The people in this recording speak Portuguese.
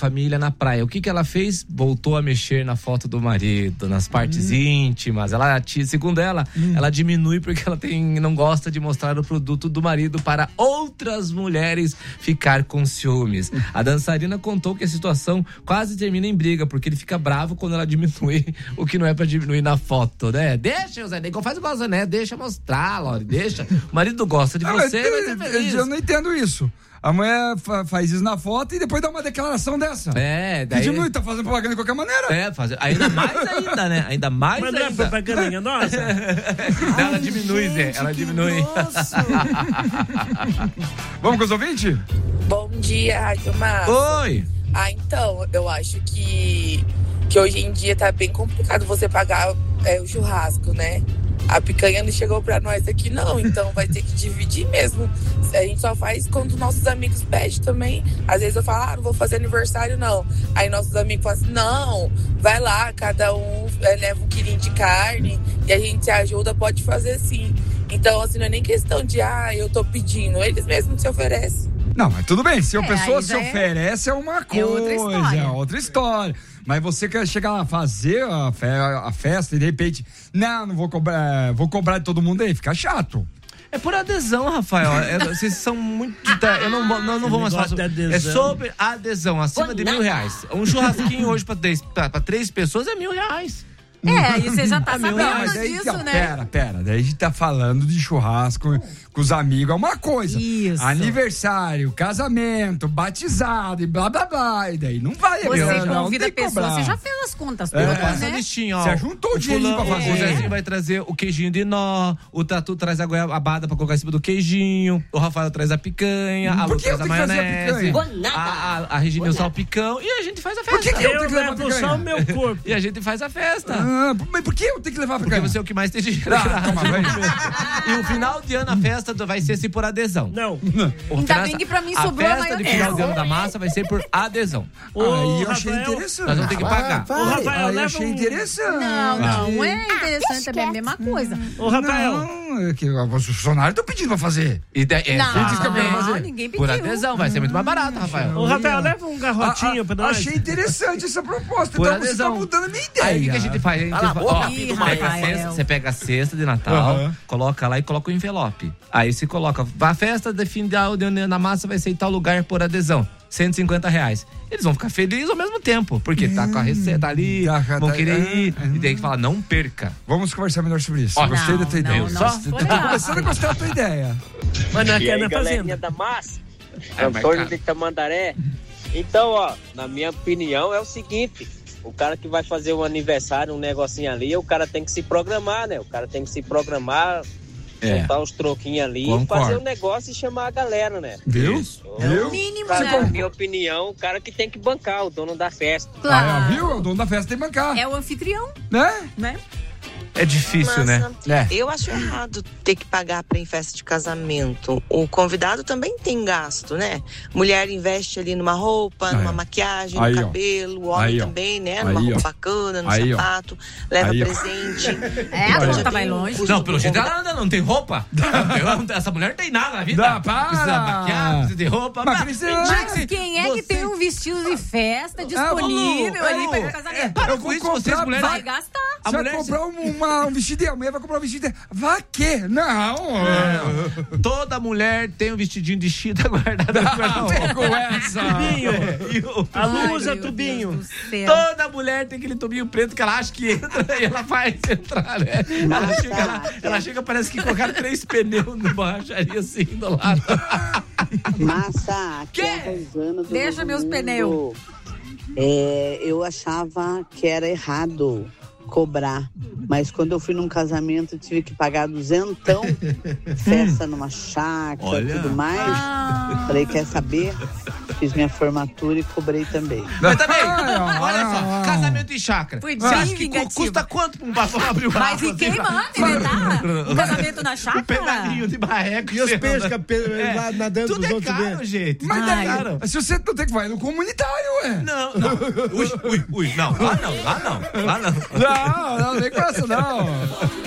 família na praia. O que ela fez? Voltou a mexer na foto do marido, nas partes íntimas. Segundo ela, ela diminui porque ela não gosta de mostrar o produto do marido para outras mulheres ficar com ciúmes. A dançarina contou que a situação quase termina em briga, porque ele fica bravo quando ela diminui o que não é pra diminuir na foto, né? Deixa, Zé Negão, faz igual o Zé Neto, deixa mostrar, Lori, deixa. O marido gosta de você, vai ser feliz. Eu não entendo isso. A mulher faz isso na foto e depois dá uma declaração dessa. Daí... Que diminui, tá fazendo propaganda de qualquer maneira. Ainda mais ainda, né? Ainda mais mas ainda. Mas não é propaganda nossa? Ela diminui, Zé. Ela diminui. Vamos com os ouvintes? Bom dia, Rádio Massa. Oi. Então, eu acho que hoje em dia tá bem complicado você pagar o churrasco, né? A picanha não chegou pra nós aqui, não. Então vai ter que dividir mesmo. A gente só faz quando nossos amigos pedem também. Às vezes eu falo, não vou fazer aniversário, não. Aí nossos amigos falam assim, não, vai lá, cada um leva um quilinho de carne e a gente se ajuda, pode fazer sim. Então, assim, não é nem questão de, eu tô pedindo. Eles mesmos se oferecem. Não, mas tudo bem, se a pessoa se oferece é uma coisa, é outra história. Mas você quer chegar lá, fazer a festa e de repente, não vou cobrar de todo mundo aí, fica chato. É por adesão, Rafael. Vocês são muito... Eu não vou mais falar. É sobre adesão, acima de R$1.000. Um churrasquinho hoje pra 3 pessoas é R$1.000. E você já tá sabendo disso, né? Pera. Daí a gente tá falando de churrasco com os amigos, é uma coisa. Isso. Aniversário, casamento, batizado e blá, blá, blá. E daí não vai. Você convida a pessoa, você já fez as contas todas, Passa a listinha, ó. Você juntou o dinheirinho pra fazer. O Zezinho vai trazer o queijinho de nó, o Tatu traz a goiabada pra colocar em cima do queijinho, o Rafael traz a picanha, a Lu traz a maionese, a Regina o salpicão e a gente faz a festa. Por que eu tenho que levar a picanha? Só o meu corpo. E a gente faz a festa. Mas por que eu tenho que levar a picanha? Porque você é o que mais tem dinheiro. E o final de ano, a festa vai ser assim por adesão. Não. Ainda bem que pra mim sobrou a festa maionese. de final de ano da massa vai ser por adesão. Aí eu achei interessante. Nós vamos ter que pagar. O Rafael, eu achei interessante. Não é interessante, também é a mesma coisa. Ô, Rafael. Não, é que os funcionários estão pedindo pra fazer. Não, ninguém pediu. Por adesão, vai ser muito mais barato, Rafael. Ô, Rafael, leva um garrotinho pra nós. Achei interessante essa proposta. Por Então adesão. você tá mudando a minha ideia. Aí o que a gente faz? Você pega a cesta de Natal, coloca lá e coloca o envelope. Aí você coloca, a festa de fim de ano na massa vai ser em tal lugar por adesão. R$150. Eles vão ficar felizes ao mesmo tempo, porque tá com a receita ali, vão querer ir. E tem que falar, não perca. Vamos conversar melhor sobre isso. Gostei da tua ideia. Tô começando a gostar da tua ideia. Mas não é E que é aí, na galerinha fazenda. da massa, Antônio de Tamandaré. Então, ó, na minha opinião é o seguinte, o cara que vai fazer um aniversário, um negocinho ali, o cara tem que se programar, né? O cara tem que se programar, juntar uns troquinhos ali, fazer um negócio e chamar a galera, né? Viu? É o mínimo, Na né? minha opinião, o cara que tem que bancar, o dono da festa. Claro. Viu? O dono da festa tem que bancar. É o anfitrião, Né? É difícil, né? Eu acho errado ter que pagar em festa de casamento. O convidado também tem gasto, né? Mulher investe ali numa roupa, numa maquiagem, no cabelo. O homem também, né? Numa roupa bacana, no sapato. Leva presente. a conta vai longe. Não, pelo jeito ela anda, não tem roupa. Essa mulher não tem nada na vida. Precisa maquiar, precisa ter roupa. Mas quem é que tem um vestido de festa disponível ali pra casamento? Para com isso, vocês mulheres. Vai gastar. Você vai comprar um vestido, a mulher vai comprar um vestido. Vai quê? Não. Toda mulher tem um vestidinho de chita guardado no guarda-roupa. Com essa. A luz usa tubinho. Toda mulher tem aquele tubinho preto que ela acha que entra e ela faz entrar, né? Ela chega, parece que colocaram 3 pneus na borracharia assim do lado. Massa, aqui é a Rosana do Deixa meus pneus. Eu achava que era errado cobrar, mas quando eu fui num casamento eu tive que pagar 200, festa numa chácara e tudo mais. Falei, quer saber? Fiz minha formatura e cobrei também. Mas também, olha só, casamento em chácara. Você acha que custa quanto pra um bafão abrir o Mas e quem manda inventar um casamento na chácara? Um pedalinho de barreco. E os peixes lá nadando dos outros caro, dentro. gente. Mas daí, se você não tem que vai no comunitário, Não. Ui. Não, lá não. Não, nem com essa, não.